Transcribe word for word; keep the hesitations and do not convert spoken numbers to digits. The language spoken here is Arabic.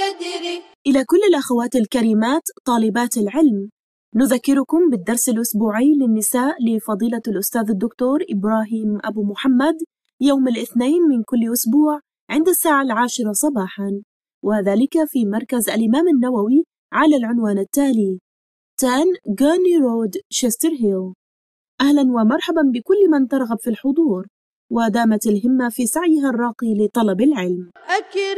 بدري. إلى كل الأخوات الكريمات طالبات العلم، نذكركم بالدرس الأسبوعي للنساء لفضيلة الأستاذ الدكتور إبراهيم أبو محمد يوم الاثنين من كل أسبوع عند الساعة العاشرة صباحاً، وذلك في مركز الإمام النووي على العنوان التالي: عشرة غورني رود، شيستر هيل. أهلاً ومرحباً بكل من ترغب في الحضور ودامت الهمة في سعيها الراقي لطلب العلم.